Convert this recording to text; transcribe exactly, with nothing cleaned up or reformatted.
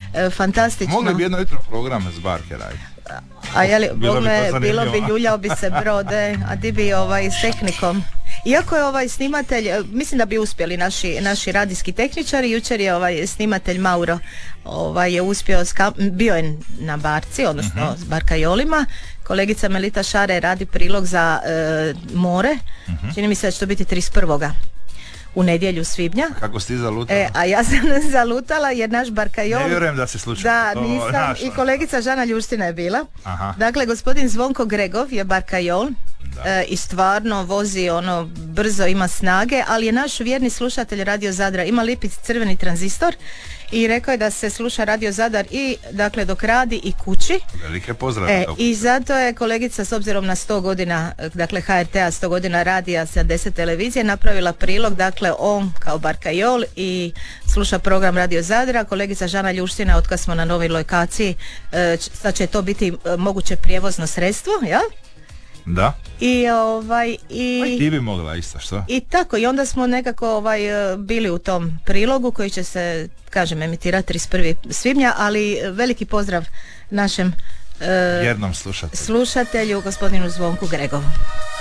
e, fantastično. Mogli bi jedno jutro program s Barke raditi. A jeli, Bilo bi bome, to bilo bi zanimljivo. ljuljao bi se brode, a di bi ovaj, s tehnikom. Iako je ovaj snimatelj, e, mislim da bi uspjeli naši, naši radijski tehničari, jučer je ovaj snimatelj Mauro ovaj, je uspio, ska, bio je na Barci, odnosno uh-huh. s Barkajolima. Kolegica Melita Šare radi prilog za e, more, uh-huh. čini mi se da će to biti trideset prvog u nedjelju svibnja. Kako si ti zalutala? E, a ja sam zalutala jer naš Barkajol... Ne vjerujem da se slučajno. Da, to nisam, našla. i kolegica Žana Ljuština je bila. Aha. Dakle, gospodin Zvonko Gregov je Barkajol e, i stvarno vozi ono brzo, ima snage, ali je naš vjerni slušatelj Radio Zadra, ima lipic crveni tranzistor i rekao je da se sluša Radio Zadar i dakle dok radi i kući. Velike pozdrave. E, I zato je kolegica s obzirom na sto godina, dakle H R T-a sto godina radija, sedamdeset televizije, napravila prilog, dakle on kao Barkajol i sluša program Radio Zadra. Kolegica Žana Ljuština, otkad smo na novoj lokaciji, e, sad će to biti e, moguće prijevozno sredstvo, jel? Da. I ovaj i Aj, ti bi mogla isto, što? I tako, i onda smo nekako ovaj bili u tom prilogu koji će se, kažem, emitirati trideset prvog svibnja, ali veliki pozdrav našem Vjernom slušatelju. slušatelju, gospodinu Zvonku Gregovu.